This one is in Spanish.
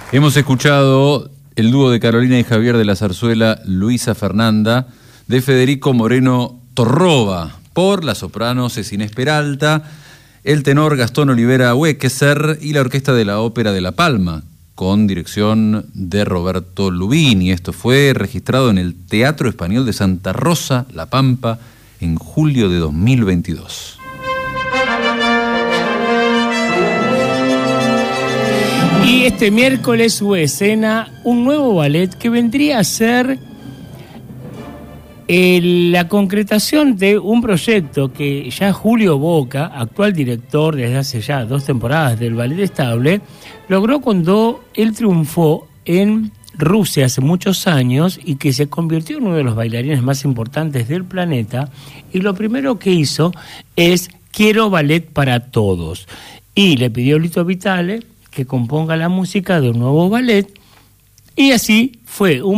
Hemos escuchado el dúo de Carolina y Javier de la zarzuela Luisa Fernanda, de Federico Moreno Torroba, por la soprano Cecines Peralta, el tenor Gastón Olivera Wekeser y la orquesta de la Ópera de La Palma, con dirección de Roberto Lubini. Esto fue registrado en el Teatro Español de Santa Rosa, La Pampa, en julio de 2022. Y este miércoles hubo escena un nuevo ballet que vendría a ser la concretación de un proyecto que ya Julio Boca, actual director desde hace ya 2 temporadas del Ballet Estable, logró cuando él triunfó en Rusia hace muchos años y que se convirtió en uno de los bailarines más importantes del planeta. Y lo primero que hizo es: quiero ballet para todos. Y le pidió a Lito Vitale que componga la música de un nuevo ballet, y así fue un